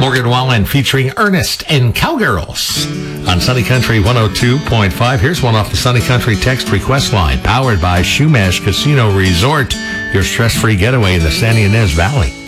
Morgan Wallen featuring Ernest and Cowgirls on Sunny Country 102.5. Here's one off the Sunny Country text request line, powered by Shumash Casino Resort, your stress-free getaway in the San Ynez Valley.